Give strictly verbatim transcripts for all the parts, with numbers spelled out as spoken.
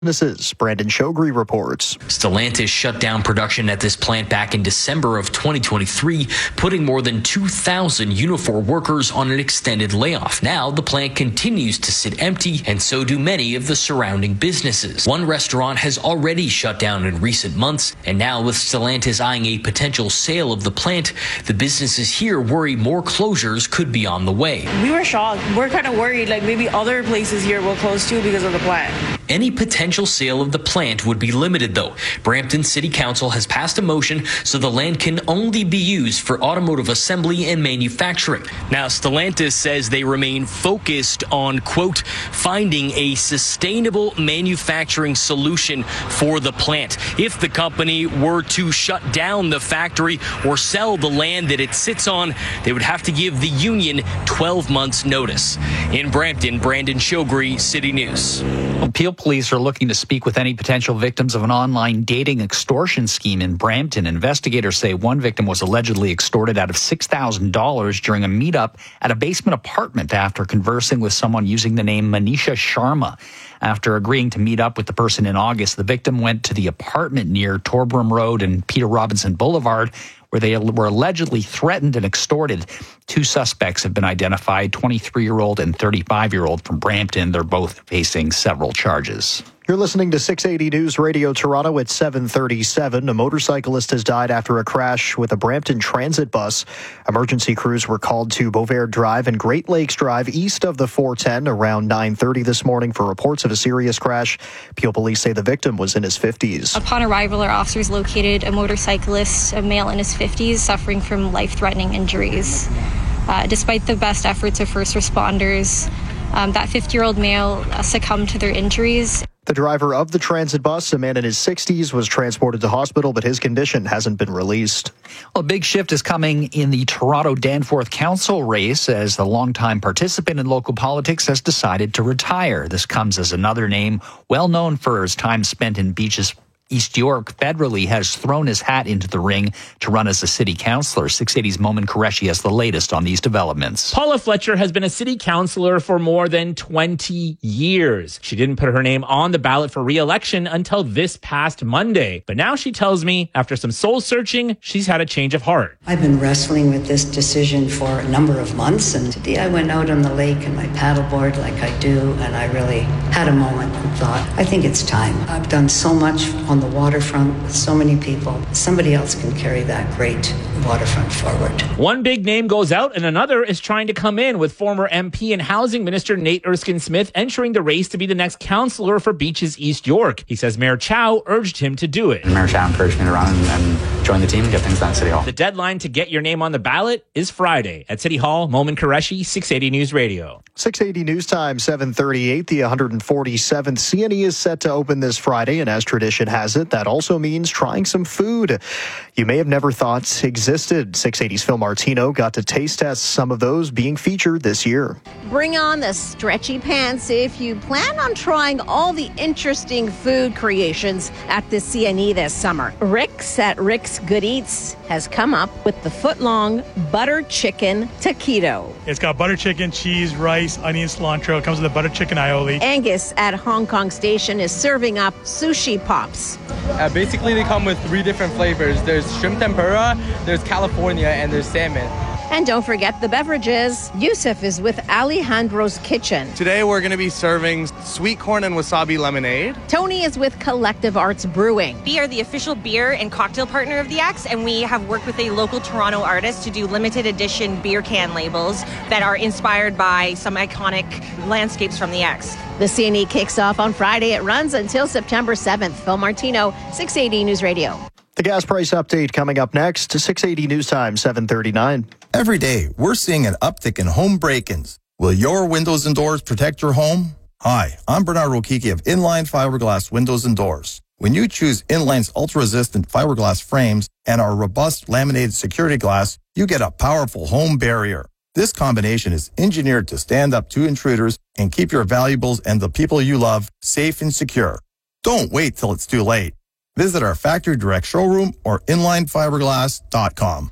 This is Brandon Shogri reports. Stellantis shut down production at this plant back in December of twenty twenty-three, putting more than two thousand Unifor workers on an extended layoff. Now the plant continues to sit empty, and so do many of the surrounding businesses. One restaurant has already shut down in recent months, and now with Stellantis eyeing a potential sale of the plant, the businesses here worry more closures could be on the way. We were shocked. We're kind of worried like maybe other places here will close too because of the plant. Any potential sale of the plant would be limited, though. Brampton City Council has passed a motion so the land can only be used for automotive assembly and manufacturing. Now, Stellantis says they remain focused on, quote, finding a sustainable manufacturing solution for the plant. If the company were to shut down the factory or sell the land that it sits on, they would have to give the union twelve months notice. In Brampton, Brandon Shogri, City News. Peel police are looking to speak with any potential victims of an online dating extortion scheme in Brampton. Investigators say one victim was allegedly extorted out of six thousand dollars during a meetup at a basement apartment after conversing with someone using the name Manisha Sharma. After agreeing to meet up with the person in August, the victim went to the apartment near Torbram Road and Peter Robinson Boulevard, where they were allegedly threatened and extorted. Two suspects have been identified, twenty-three-year-old and thirty-five-year-old from Brampton. They're both facing several charges. You're listening to six eighty News Radio Toronto at seven thirty-seven. A motorcyclist has died after a crash with a Brampton transit bus. Emergency crews were called to Beauvert Drive and Great Lakes Drive east of the four ten around nine thirty this morning for reports of a serious crash. Peel police say the victim was in his fifties. Upon arrival, our officers located a motorcyclist, a male in his fifties, suffering from life-threatening injuries. Uh, despite the best efforts of first responders, um, that fifty-year-old male uh, succumbed to their injuries. The driver of the transit bus, a man in his sixties, was transported to hospital, but his condition hasn't been released. Well, a big shift is coming in the Toronto Danforth Council race as the longtime participant in local politics has decided to retire. This comes as another name well known for his time spent in Beaches East York federally has thrown his hat into the ring to run as a city councillor. six eighty's Momin Qureshi has the latest on these developments. Paula Fletcher has been a city councillor for more than twenty years. She didn't put her name on the ballot for re-election until this past Monday. But now she tells me, after some soul searching, she's had a change of heart. I've been wrestling with this decision for a number of months, and today I went out on the lake in my paddleboard like I do, and I really had a moment and thought, I think it's time. I've done so much on the waterfront with so many people. Somebody else can carry that great waterfront forward. One big name goes out and another is trying to come in, with former M P and Housing Minister Nate Erskine-Smith entering the race to be the next councillor for Beaches East York. He says Mayor Chow urged him to do it. Mayor Chow encouraged me to run and, and join the team and get things done at City Hall. The deadline to get your name on the ballot is Friday. At City Hall, Momin Qureshi, six eighty News Radio. six eighty News Time, seven thirty-eight. The one hundred forty-seventh C N E is set to open this Friday, and as tradition has it, that also means trying some food you may have never thought existed. six eighty's Phil Martino got to taste test some of those being featured this year. Bring on the stretchy pants if you plan on trying all the interesting food creations at the C N E this summer. Rick's at Rick's Good Eats has come up with the foot-long butter chicken taquito. It's got butter chicken, cheese, rice, onion, cilantro. It comes with a butter chicken aioli. Angus at Hong Kong Station is serving up sushi pops. Uh, basically, they come with three different flavors. There's shrimp tempura, there's California, and there's salmon. And don't forget the beverages. Yusuf is with Alejandro's Kitchen. Today we're going to be serving sweet corn and wasabi lemonade. Tony is with Collective Arts Brewing. We are the official beer and cocktail partner of the X, and we have worked with a local Toronto artist to do limited edition beer can labels that are inspired by some iconic landscapes from the X. The C N E kicks off on Friday. It runs until September seventh. Phil Martino, six eighty News Radio. The gas price update coming up next. six eighty News Time, seven thirty-nine. Every day, we're seeing an uptick in home break-ins. Will your windows and doors protect your home? Hi, I'm Bernard Rokiki of Inline Fiberglass Windows and Doors. When you choose Inline's ultra-resistant fiberglass frames and our robust laminated security glass, you get a powerful home barrier. This combination is engineered to stand up to intruders and keep your valuables and the people you love safe and secure. Don't wait till it's too late. Visit our factory direct showroom or inline fiberglass dot com.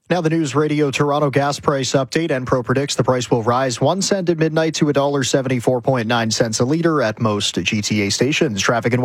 Now the News Radio Toronto gas price update. Enpro predicts the price will rise one cent at midnight to one dollar seventy-four point nine cents a litre at most G T A stations. Traffic and